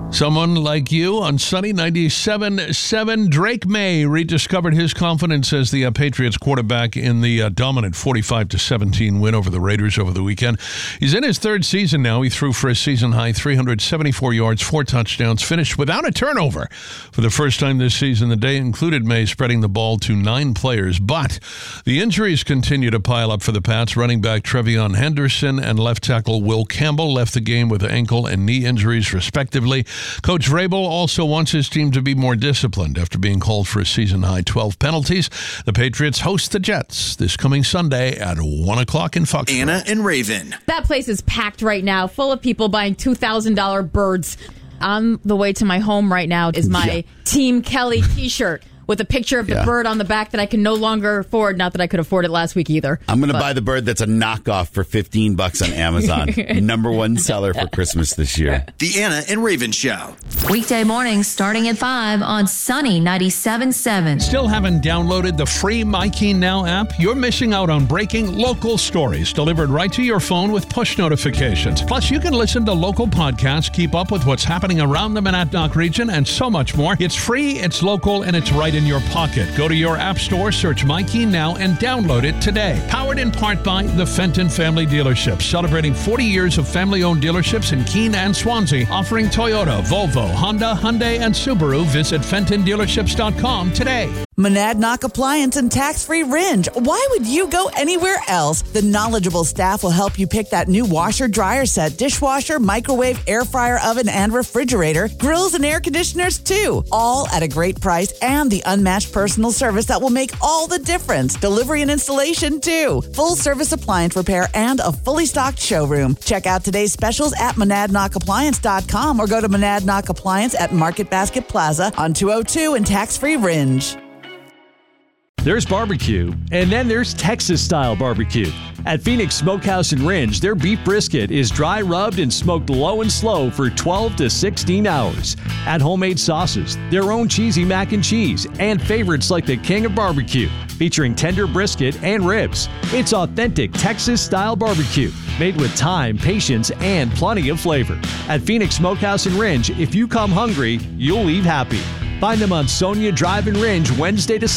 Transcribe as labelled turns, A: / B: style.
A: Someone like you on Sunny 97.7. Drake May rediscovered his confidence as the Patriots quarterback in the dominant 45-17 win over the Raiders over the weekend. He's in his third season now. He threw for a season-high 374 yards, 4 touchdowns, finished without a turnover for the first time this season. The day included May spreading the ball to 9 players, but the injuries continue to pile up for the Pats. Running back Trevion Henderson and left tackle Will Campbell left the game with ankle and knee injuries, respectively. Coach Vrabel also wants his team to be more disciplined after being called for a season-high 12 penalties. The Patriots host the Jets this coming Sunday at 1 o'clock in Foxborough.
B: Anna and Raven.
C: That place is packed right now, full of people buying $2,000 birds. On the way to my home right now is my Team Kelly t-shirt with a picture of the bird on the back that I can no longer afford. Not that I could afford it last week either.
D: I'm going to buy the bird that's a knockoff for $15 on Amazon. Number one seller for Christmas this year.
B: The Anna and Raven Show.
E: Weekday mornings starting at 5 on Sunny 97.7.
A: Still haven't downloaded the free MyKey Now app? You're missing out on breaking local stories delivered right to your phone with push notifications. Plus, you can listen to local podcasts, keep up with what's happening around the Monadnock region, and so much more. It's free, it's local, and it's right in your pocket. Go to your app store, search MyKey Now, and download it today. Powered in part by the Fenton Family Dealerships, celebrating 40 years of family-owned dealerships in Keene and Swansea, offering Toyota, Volvo, Honda, Hyundai, and Subaru. Visit FentonDealerships.com today.
F: Monadnock Appliance and Tax-Free Ringe. Why would you go anywhere else? The knowledgeable staff will help you pick that new washer, dryer set, dishwasher, microwave, air fryer, oven, and refrigerator, grills and air conditioners too. All at a great price and the unmatched personal service that will make all the difference. Delivery and installation too. Full service appliance repair and a fully stocked showroom. Check out today's specials at MonadnockAppliance.com or go to Monadnock Appliance at Market Basket Plaza on 202 and Tax-Free Ringe.
G: There's barbecue, and then there's Texas-style barbecue. At Phoenix Smokehouse and Ringe, their beef brisket is dry rubbed and smoked low and slow for 12 to 16 hours. Add homemade sauces, their own cheesy mac and cheese, and favorites like the King of Barbecue, featuring tender brisket and ribs. It's authentic Texas-style barbecue, made with time, patience, and plenty of flavor. At Phoenix Smokehouse and Ringe, if you come hungry, you'll leave happy. Find them on Sonia Drive and Ringe Wednesday to